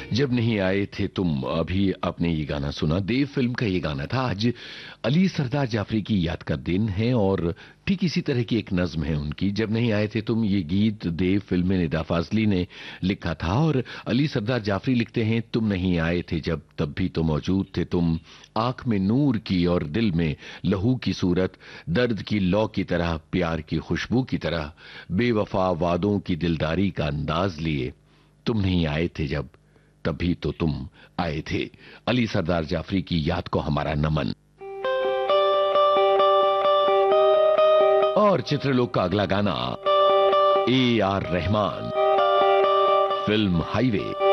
जब नहीं आए थे तुम, अभी आपने ये गाना सुना, देव फिल्म का ये गाना था। आज अली सरदार जाफरी की याद का दिन है और ठीक इसी तरह की एक नज्म है उनकी, जब नहीं आए थे तुम। ये गीत देव फिल्म में निदा फाजली ने लिखा था और अली सरदार जाफरी लिखते हैं, तुम नहीं आए थे जब तब भी तो मौजूद थे तुम, आंख में नूर की और दिल में लहू की सूरत, दर्द की लौ की तरह, प्यार की खुशबू की तरह, बेवफा वादों की दिलदारी का अंदाज लिए, तुम नहीं आए थे जब तभी तो तुम आए थे। अली सरदार जाफरी की याद को हमारा नमन। और चित्रलोक का अगला गाना, A R Rahman, film highway.